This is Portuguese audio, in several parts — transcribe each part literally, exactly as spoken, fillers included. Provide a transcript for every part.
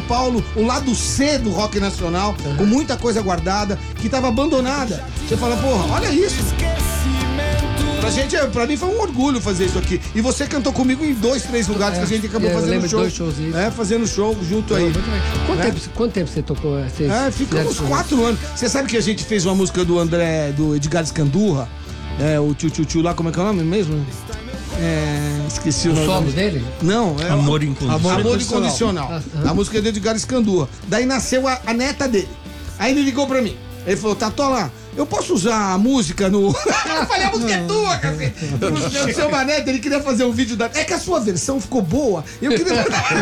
Paulo, o lado C do rock nacional, uhum. com muita coisa guardada, que tava abandonada. Você fala, porra, olha isso. Pra gente, pra mim foi um orgulho fazer isso aqui. E você cantou comigo em dois, três lugares é, que a gente acabou é, fazendo show. Dois shows é, fazendo show junto aí. Quanto, é. tempo, quanto tempo você tocou? Você, é, fica uns quatro anos. Você sabe que a gente fez uma música do André, do Edgar Escandurra? É, o tio tio tio lá, como é que é o nome mesmo? É, esqueci o, o nome. O solo dele? Não, é Amor Incondicional. Amor Incondicional. Ah, ah. A música é do Edgar Escandurra. Daí nasceu a, a neta dele. Aí ele ligou pra mim. Ele falou, Tatola, eu posso usar a música no... Eu falei, a música é tua, cacete. O seu Manete, ele queria fazer um vídeo da... É que a sua versão ficou boa. Eu queria...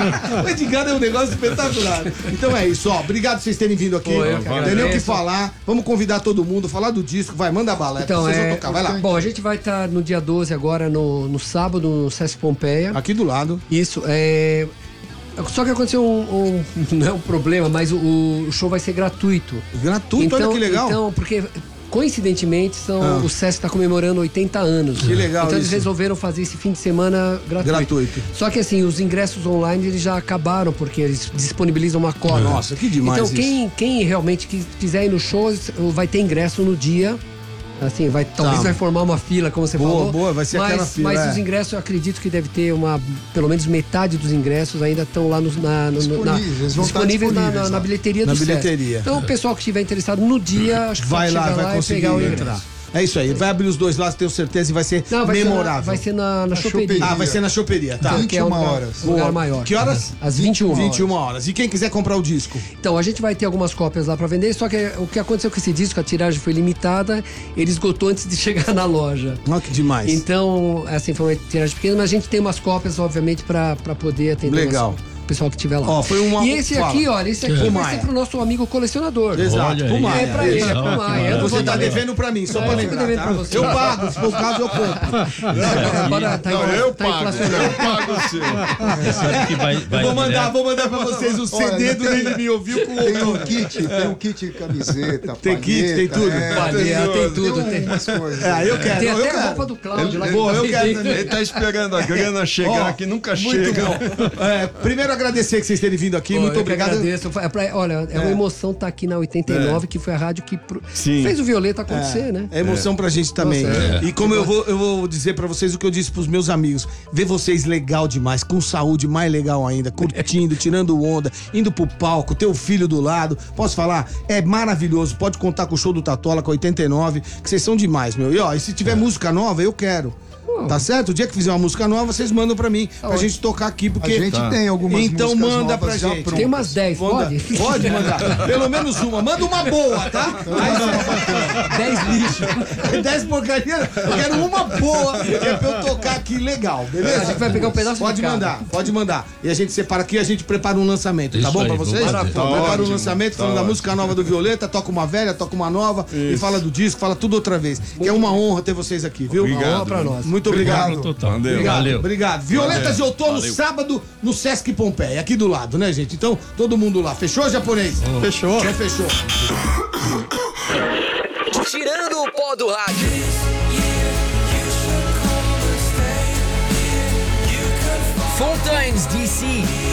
O Edgar é um negócio espetacular. Então é isso, ó. Obrigado por vocês terem vindo aqui. Pô, não tem nem o que falar. Vamos convidar todo mundo, falar do disco. Vai, manda a bala. Então, vocês é... vão tocar. Vai lá. Bom, a gente vai estar no dia doze agora, no, no sábado, no Sesc Pompeia. Aqui do lado. Isso, é... Só que aconteceu um, um, não é um problema, mas o, o show vai ser gratuito. Gratuito? Então, olha que legal. Então, porque coincidentemente são, ah. o Sesc está comemorando oitenta anos. Que legal. Então eles isso. resolveram fazer esse fim de semana gratuito. Gratuito. Só que assim, os ingressos online eles já acabaram, porque eles disponibilizam uma cópia. Nossa, que demais. Então quem, quem realmente quiser ir no show vai ter ingresso no dia. Assim, vai, talvez tá. vai formar uma fila, como você boa, falou. Boa, vai ser mas, aquela fila. Mas é. os ingressos, eu acredito que deve ter uma... Pelo menos metade dos ingressos ainda estão lá no, na, no, disponíveis, na, vão disponíveis, disponíveis na, na, na bilheteria na do bilheteria. Sesc. Então, o pessoal que estiver interessado no dia, acho que vai pode lá, chegar vai lá conseguir e pegar o entrar. ingresso. É isso aí, vai abrir os dois lados, tenho certeza, e vai ser Não, vai memorável. Vai ser na, na choperia. Ah, vai ser na choperia, tá. vinte e uma é um horas. lugar, lugar maior. Que horas? Às vinte e uma horas. vinte e uma horas. E quem quiser comprar o disco? Então, a gente vai ter algumas cópias lá pra vender, só que o que aconteceu com esse disco, a tiragem foi limitada, ele esgotou antes de chegar na loja. Olha que demais. Então, assim, foi uma tiragem pequena, mas a gente tem umas cópias, obviamente, pra, pra poder atender legal. Umas... o pessoal que estiver lá. Ó, foi uma... E esse Fala. aqui, olha, esse aqui é. vai ser pro nosso amigo colecionador. Exato, pro Maia. É pra ele, é pro Maia. Você tá devendo pra mim, só é, pra lembrar, tá? pra você. Eu pago, se for o caso eu compro. Agora tá, não, igual, eu tá pago, inflacionado. eu pago o seu. Sabe que vai, vai vou, mandar, vou mandar pra vocês o C D do Ele Me Ouviu com o Tem um kit, tem um kit de camiseta, Tem kit, tem tudo. É, Palheta, tem tudo. Tem Tem, umas coisas. É, eu quero, tem eu até quero. a roupa do Cláudio lá. Boa, eu quero também. Ele tá esperando a grana chegar, Ó, que nunca muito chega. bom. É, primeiro agradecer que vocês terem vindo aqui, Pô, muito eu obrigado. Que agradeço. É pra, olha, é uma emoção estar tá aqui na oitenta e nove, é. que foi a rádio que pro... fez o Violeta acontecer, é. né? É emoção é. pra gente também. Nossa, é. E como eu vou, eu vou dizer pra vocês o que eu disse pros meus amigos. Ver vocês legal demais, com saúde mais legal ainda, curtindo, tirando onda, indo pro palco, ter o filho do lado. Posso falar? É maravilhoso. Pode contar com o show do Tatola, com oitenta e nove, que vocês são demais, meu. E ó, e se tiver é. música nova, eu quero. Tá certo? O dia que fizer uma música nova, vocês mandam pra mim, pra gente tocar aqui, porque... A gente tá. tem algumas então músicas manda pra já gente. prontas. Tem umas dez, Manda, pode? Pode mandar. Pelo menos uma. Manda uma boa, tá? dez lixos. dez porcaria. Eu quero uma boa, que é pra eu tocar aqui legal, beleza? A gente vai pegar um pedaço Pode de mandar, cada. pode mandar. E a gente separa aqui e a gente prepara um lançamento, Isso tá bom aí, pra vocês? vamos fazer. Tá Tá prepara um ótimo, lançamento falando tá da música nova do Violeta, toca uma velha, toca uma nova e Isso. fala do disco, fala tudo outra vez. Que é uma honra ter vocês aqui, viu? Obrigado. Uma honra pra nós. Muito obrigado. Total. Valeu. Obrigado, Valeu. obrigado. Violetas de Outono, Valeu. sábado, no Sesc Pompeia, aqui do lado, né, gente? Então, todo mundo lá. Fechou, japonês? Fechou. Já fechou. Tirando o pó do rádio. Fontaines D C.